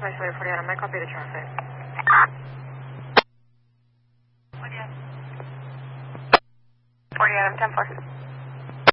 isolated 40 Adam, I copy the traffic. 40 Adam, 10-4.